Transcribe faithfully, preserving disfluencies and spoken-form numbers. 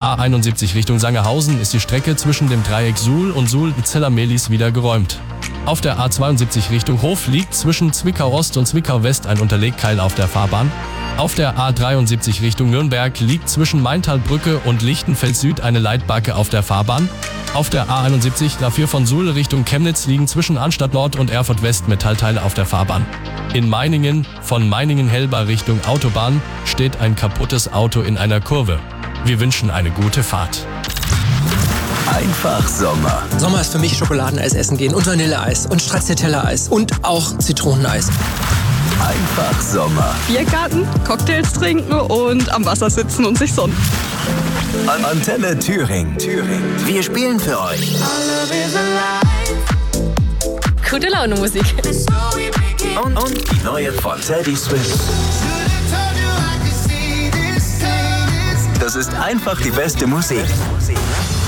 A einundsiebzig Richtung Sangerhausen ist die Strecke zwischen dem Dreieck Suhl und Suhl-Zella-Mehlis wieder geräumt. Auf der A zweiundsiebzig Richtung Hof liegt zwischen Zwickau Ost und Zwickau West ein Unterlegkeil auf der Fahrbahn. Auf der A dreiundsiebzig Richtung Nürnberg liegt zwischen Maintalbrücke und Lichtenfeld Süd eine Leitbacke auf der Fahrbahn. Auf der A einundsiebzig dafür von Suhl Richtung Chemnitz liegen zwischen Anstatt Nord und Erfurt West Metallteile auf der Fahrbahn. In Meiningen, von Meiningen-Helber Richtung Autobahn, steht ein kaputtes Auto in einer Kurve. Wir wünschen eine gute Fahrt. Einfach Sommer. Sommer ist für mich Schokoladeneis essen gehen und Vanilleeis und Stracciatella-Eis und auch Zitroneneis. Einfach Sommer. Biergarten, Cocktails trinken und am Wasser sitzen und sich sonnen. Antenne Thüringen. Thüringen. Wir spielen für euch. Gute Laune Musik. Und, und die neue von Teddy Swims. Das ist einfach die beste Musik.